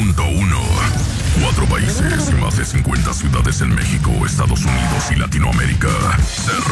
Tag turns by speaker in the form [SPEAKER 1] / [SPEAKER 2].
[SPEAKER 1] 90.1. 4 países y más de 50 ciudades en México, Estados Unidos y Latinoamérica. Se